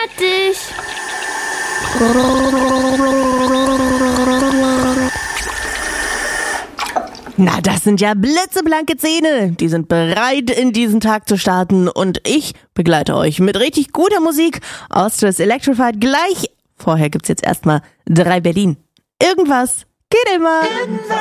Fertig. Na, das sind ja blitzeblanke Zähne. Die sind bereit, in diesen Tag zu starten. Und ich begleite euch mit richtig guter Musik aus Swiss Electrified gleich. Vorher gibt's jetzt erstmal 3 Berlin. Irgendwas geht immer.